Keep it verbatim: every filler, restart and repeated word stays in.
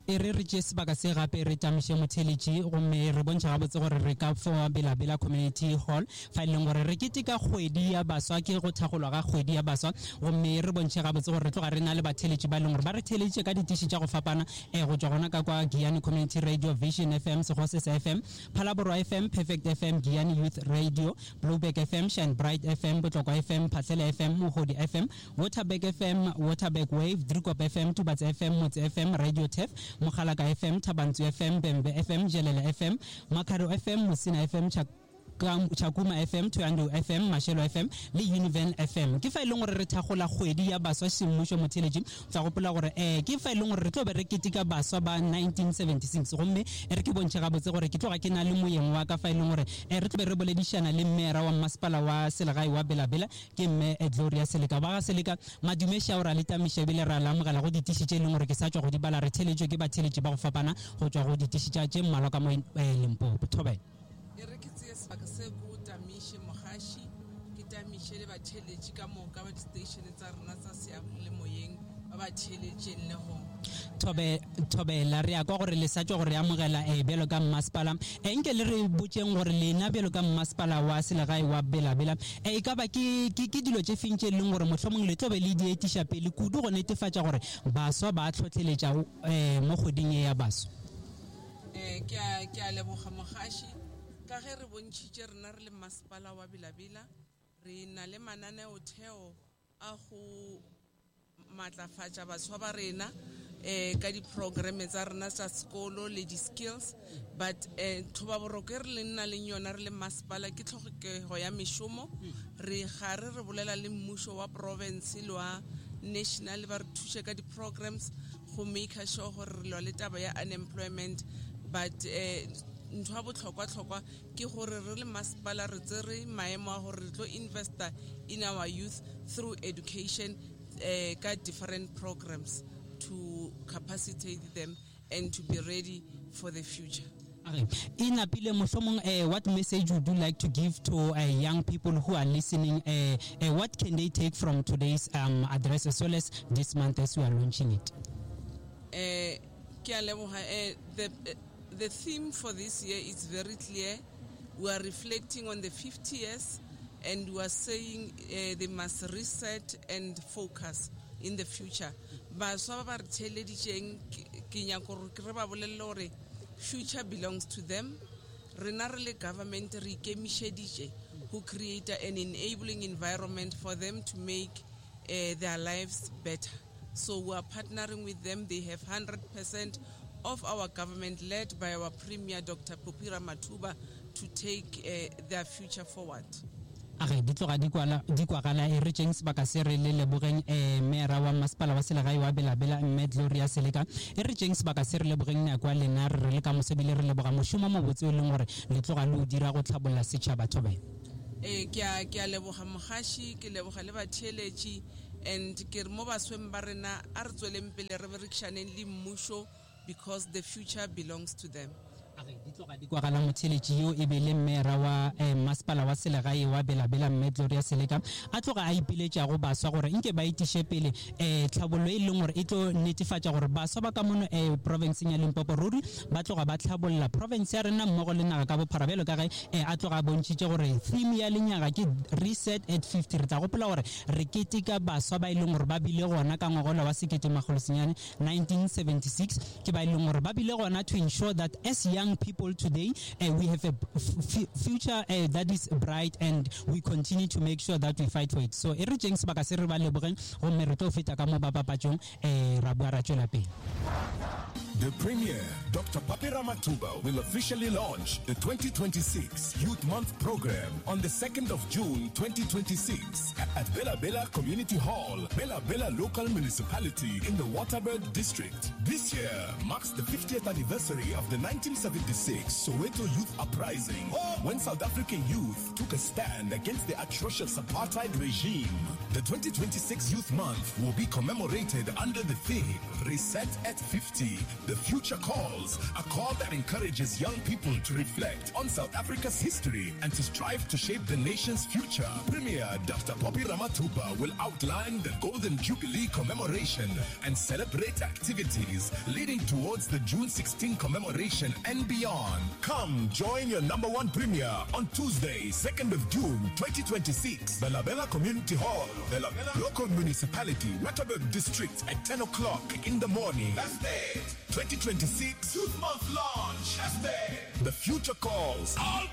e re re tse sebaka se gape re tamiše motheletši gomme re bontšha gabotse gore re ka foa Bela-Bela Community Hall fa e leng gore re keteka kgwedi ya baswa ke go thagolwa ga kgwedi ya baswa gomme re bontšhe gabotse gore re tloga re na le batheletši ba e leng gore ba re theleditše ka ditiši tša go fapana e go tšwa gona ka kwa Giyani Community Radio, Vision F M, Segosesa F M, Phalaborwa F M, Perfect F M, Giyani Youth Radio, Blueberg F M, Shine Bright F M, Botlokwa F M, Phatlhele F M, Mohodi F M, Waterberg F M, Waterberg Wave, Driekop F M, Tubatse F M, Motse F M, Radio Tef, Mogalaka F M, Thabantsu F M, Bembe F M, Jelele F M, Makaro F M, Musina F M, Chak Chakuma F M, Tuyando F M, Mashelo F M, le Univen F M. Ke fa ile gore re thagola kgwedi ya baswa semmušo motheletši tsa gopola gore eh ke fa ile gore re tlo be re ketika baswa ba nineteen seventy-six gomme e re ke bontšhe gabotse gore ke tloga ke na le moyeng wa ka fa ile gore eh re tlo be re boledišana le mmera wa masepala wa selegae wa Bela-Bela ke mme Gloria Seleka ba ga Seleka madumeša ora le tamiša bile ra la mogala go ditiši tše leng gore ke sa tswa go di bala re theletšwe ke batheletši ba go fapana go tswa go ditiši tša tše mmalwa ka mo Limpopo. Thobe e re ke tse sebaka se go tamiše mogaši ke tamiše le batheletši ka moka ba di-station tsa rena tsa seale moyeng ba batheletšeng le go thobe thobela re ya kwa gore le sa tswa gore amogela e belo ka masepala e nke le re botseng gore lena belo ka masepala wa selegae wa Bela-Bela e ka ba ke ke ke dilo tše fintše leng gore mohlomong le tobe le di etiša pele kudu go netefatša gore baswa ba tlhotlheletša eh mo kgoding ya baswa eh ke a ke a leboga mogaši ka ge re bontšhitše rena re le masepala wa Bela-Bela re na le mananeo theo a go matlafatša baswa ba rena eh ka di-programe tsa rena tša sekolo le di-skills but eh thoba boroko re le nna le yona re le masepala ke tlhokego ya mešomo re gare re bolela le mmušo wa province le wa national ba re thuše ka di-programs go make sure gore re lwa le taba ya unemployment but eh ntho ya botlhokwa-tlhokwa ke gore re le masepala re tsere maemo a gore re tlo investa in our youth through education uh, ka different programs to capacitate them and to be ready for the future. Okay. In Apile Moshomong, uh, what message would you like to give to uh, young people who are listening? Uh, uh, what can they take from today's um, address as well as this month as we are launching it? Uh, the uh, The theme for this year is very clear. We are reflecting on the fifty years and we are saying uh, they must reset and focus in the future. Baswa ba re theleditšeng ke nyaka gore ke re ba bolelle gore future belongs to them. Rena re le government re ikemišeditše who create an enabling environment for them to make uh, their lives better. So we are partnering with them. They have one hundred percent of our government led by our Premier Doctor Phophi Ramathuba to take uh, their future forward. Age di tloga di kwala di kwagala e re tšeng sebaka se re le lebogeng eh mera wa masepala wa selegae wa Bela-Bela mme Gloria Seleka e re tšeng sebaka se re lebogeng na kwa lena re le ka mosebile re leboga mošomo mo botse o leng gore le tloga le o dira go tlhabolla setšhaba. Thobe eh ke a ke a leboga mogaši ke leboga le batheletši and ke re mo basweng ba rena a re tsweleng pele re berekišaneng le mmušo because the future belongs to them. Age di tloga di kwagala motheletši yo e be le mmera wa eh, masepala wa selegae wa Bela-Bela mme Gloria Seleka a tloga a ipiletša go baswa gore nke ba itiše pele eh tlhabollo e leng gore e tlo netefatša gore baswa ba ka mono eh provinceng ya Limpopo ruri ba tloga ba tlhabolla province ya rena mmogo le naga ka bophara bjalo ka ge eh a tloga a bontšhitše gore theme ya lenyaga ke reset at fifty re tla gopola gore re ketika baswa ba e leng gore ba bile gona ka ngwagola wa sekete makgolo senyane nineteen seventy-six ke ba e leng gore ba bile gona to ensure that as young people today uh, we have a f- future uh, that is bright and we continue to make sure that we fight for it. So e re tšeng sebaka se re ba lebogeng gomme re tlo feta ka mo ba papatšong eh ra bua ra tšwela pele. The Premier, Doctor Phophi Ramathuba, will officially launch the twenty twenty-six Youth Month program on the second of June twenty twenty-six at Bela-Bela Community Hall, Bela-Bela Local Municipality in the Waterberg District. This year marks the fiftieth anniversary of the nineteen seventy-six Soweto Youth Uprising, when South African youth took a stand against the atrocious apartheid regime. The twenty twenty-six Youth Month will be commemorated under the theme Reset at fifty, The Future Calls, a call that encourages young people to reflect on South Africa's history and to strive to shape the nation's future. Premier Doctor Poppy Ramathuba will outline the Golden Jubilee commemoration and celebrate activities leading towards the June sixteenth commemoration and beyond. Come join your number one premier on Tuesday, second of June twenty twenty-six, Bela Bela Community Hall, Bela Bela Local Municipality, Waterberg District at ten o'clock in the morning. That's it. twenty twenty-six Youth Month launch. That's it. The Future Calls. All